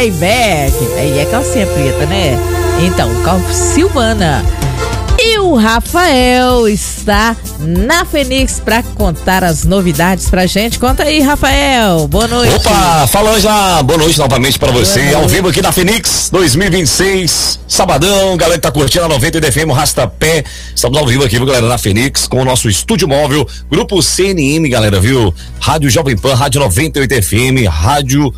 Playback. Aí é calcinha preta, né? Então, Silvana. E o Rafael está na Fenix para contar as novidades pra gente. Conta aí, Rafael. Boa noite. Opa, fala Angela. Boa noite novamente pra você. Ao vivo aqui na Fenix 2026. Sabadão, galera que tá curtindo a 90 FM, Rastapé. Estamos ao vivo aqui, viu, galera, na Fenix, com o nosso estúdio móvel, Grupo CNM, galera, viu? Rádio Jovem Pan, Rádio 98 FM, Rádio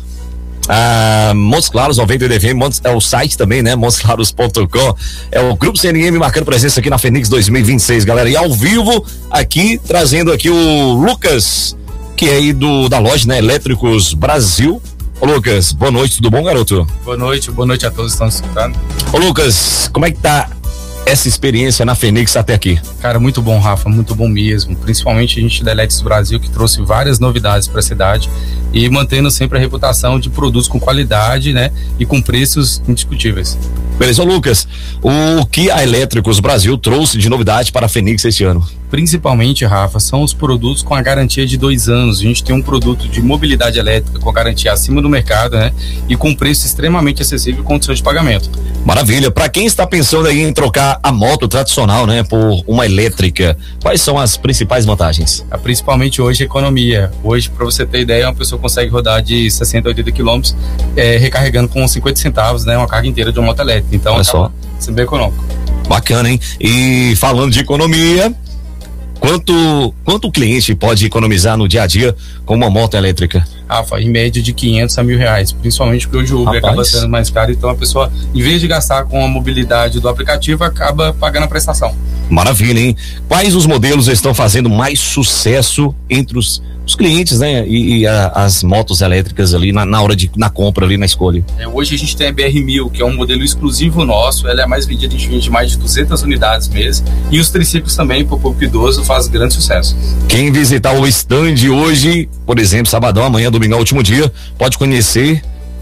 Montes Claros 98 FM, é o site também, né? montesclaros.com. É o Grupo CNM marcando presença aqui na Fenix 2026, galera. E ao vivo aqui, trazendo aqui o Lucas, que é aí da loja, né? Elétricos Brasil. Ô Lucas, boa noite, tudo bom, garoto? Boa noite a todos que estão escutando. Ô Lucas, como é que tá essa experiência na Fenix até aqui? Cara, muito bom, Rafa, muito bom mesmo. Principalmente a gente da Elétricos Brasil, que trouxe várias novidades para a cidade e mantendo sempre a reputação de produtos com qualidade, né? E com preços indiscutíveis. Beleza, ô Lucas, o que a Elétricos Brasil trouxe de novidade para a Fenix este ano? Principalmente, Rafa, são os produtos com a garantia de 2 anos. A gente tem um produto de mobilidade elétrica com a garantia acima do mercado, né? E com preço extremamente acessível e condições de pagamento. Maravilha. Para quem está pensando aí em trocar a moto tradicional, né, por uma elétrica, quais são as principais vantagens? Principalmente hoje, economia. Hoje, para você ter ideia, uma pessoa consegue rodar de 60 a 80 quilômetros recarregando com 50 centavos, né? Uma carga inteira de uma moto elétrica. Então, é só sendo bem econômico. Bacana, hein? E falando de economia, quanto o cliente pode economizar no dia a dia com uma moto elétrica? Rafa, em média de 500 a R$1.000, principalmente porque hoje o Uber acaba sendo mais caro, então a pessoa, em vez de gastar com a mobilidade do aplicativo, acaba pagando a prestação. Maravilha, hein? Quais os modelos estão fazendo mais sucesso entre os clientes, né? E as motos elétricas ali na hora na compra ali, na escolha? Hoje a gente tem a BR1000, que é um modelo exclusivo nosso, ela é mais vendida, a gente vende mais de 200 unidades mesmo, e os triciclos também, para o público idoso, faz grande sucesso. Quem visitar o stand hoje, por exemplo, sabadão, amanhã, domingão, último dia, pode conhecer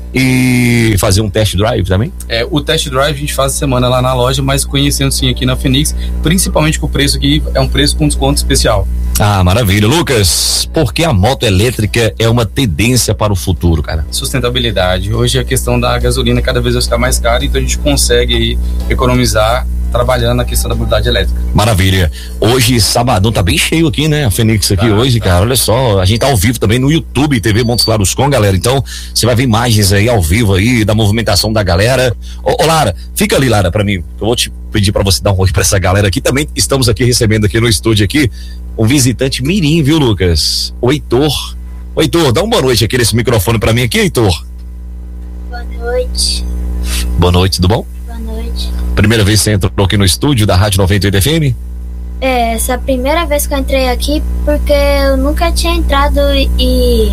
e fazer um test drive também? O test drive a gente faz semana lá na loja, mas conhecendo sim aqui na Fenix, principalmente com o preço aqui, é um preço com desconto especial. Ah, maravilha. Lucas, por que a moto elétrica é uma tendência para o futuro, cara? Sustentabilidade. Hoje a questão da gasolina cada vez vai ficar mais cara, então a gente consegue aí economizar trabalhando na questão da mobilidade elétrica. Maravilha. Hoje, sabadão, tá bem cheio aqui, né? A Fenix aqui hoje, cara. Olha só, a gente tá ao vivo também no YouTube, TV Montes Claros com, galera. Então, você vai ver imagens aí ao vivo aí da movimentação da galera. Ô Lara, fica ali, Lara, pra mim. Eu vou te pedir pra você dar um oi pra essa galera aqui. Também estamos aqui recebendo aqui no estúdio aqui um visitante mirim, viu, Lucas? O Heitor. Ô, Heitor, dá uma boa noite aqui nesse microfone pra mim aqui, Heitor. Boa noite. Boa noite, tudo bom? Boa noite. Primeira vez que você entrou aqui no estúdio da Rádio 98 FM? Essa é a primeira vez que eu entrei aqui, porque eu nunca tinha entrado e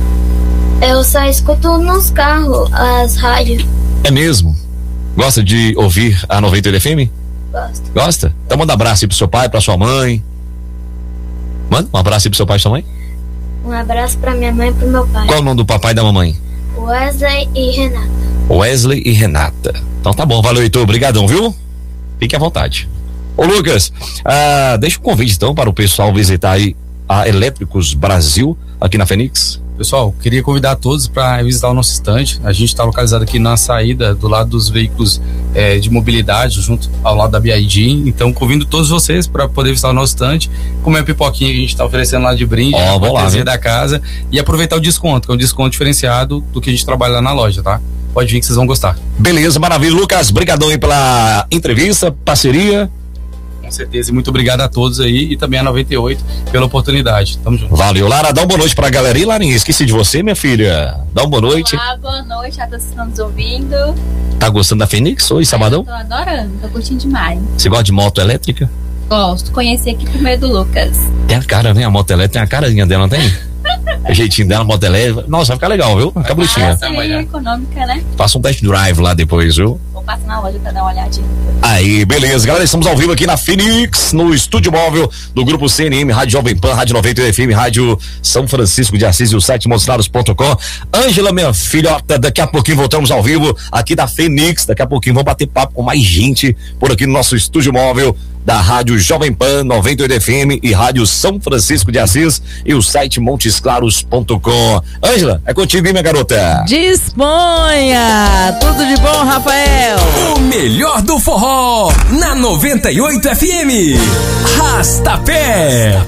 eu só escuto nos carros as rádios. É mesmo? Gosta de ouvir a 98 FM? Gosto. Gosta? Então manda um abraço aí pro seu pai, pra sua mãe. Manda um abraço aí pro seu pai e sua mãe. Um abraço pra minha mãe e pro meu pai. Qual é o nome do papai e da mamãe? Wesley e Renata. Wesley e Renata. Então tá bom, valeu, Heitor, obrigadão, viu? Fique à vontade. Ô Lucas, deixa um convite então para o pessoal visitar aí a Elétricos Brasil aqui na Fenix. Pessoal, queria convidar todos para visitar o nosso estande. A gente está localizado aqui na saída do lado dos veículos de mobilidade, junto ao lado da BID. Então, convido todos vocês para poder visitar o nosso estande, comer a pipoquinha que a gente está oferecendo lá de brinde, a cortesia da casa, e aproveitar o desconto, que é um desconto diferenciado do que a gente trabalha lá na loja, tá? Pode vir que vocês vão gostar. Beleza, maravilha. Lucas, brigadão aí pela entrevista, parceria. Com certeza, e muito obrigado a todos aí e também a 98 pela oportunidade. Tamo junto. Valeu, Lara, dá uma boa noite pra galera aí, Larinha, esqueci de você, minha filha. Dá uma boa noite. Olá, boa noite a todos que estão nos ouvindo. Tá gostando da Fenix hoje, sabadão? Tô adorando, tô curtindo demais. Você gosta de moto elétrica? Gosto, conheci aqui por meio do Lucas. Tem a cara, né? A moto elétrica tem a carinha dela, não tem? O jeitinho dela, a moto elétrica. Nossa, vai ficar legal, viu? Fica bonitinha. É econômica, né? Faça um test drive lá depois, viu? Vou passar na loja pra dar uma olhadinha. Aí, beleza, galera, estamos ao vivo aqui na Fenix, no estúdio móvel do Grupo CNM, Rádio Jovem Pan, Rádio 98 FM, Rádio São Francisco de Assis e o site montesclaros.com. Ângela, minha filhota, daqui a pouquinho voltamos ao vivo aqui da Fenix, daqui a pouquinho vamos bater papo com mais gente por aqui no nosso estúdio móvel, da Rádio Jovem Pan 98 FM e Rádio São Francisco de Assis e o site montesclaros.com. Ângela, é contigo, hein, minha garota? Disponha! Tudo de bom, Rafael? O melhor do forró na 98 FM. Rastapé.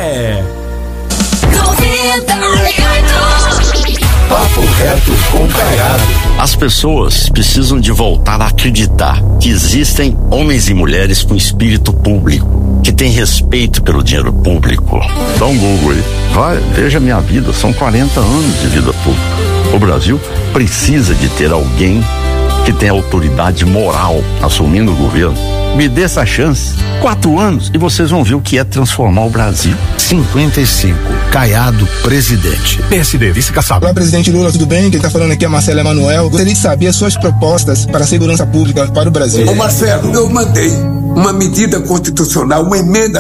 Papo reto com Caiado. As pessoas precisam de voltar a acreditar que existem homens e mulheres com espírito público, que têm respeito pelo dinheiro público. Dá um Google aí, vai, veja minha vida, são 40 anos de vida pública. O Brasil precisa de ter alguém que tenha autoridade moral assumindo o governo. Me dê essa chance, 4 anos, e vocês vão ver o que é transformar o Brasil. 55, Caiado, presidente. PSD, vice Kassab. Olá, presidente Lula, tudo bem? Quem está falando aqui é Marcelo Emanuel. Gostaria de saber as suas propostas para a segurança pública para o Brasil. Ô Marcelo, eu mandei uma medida constitucional, uma emenda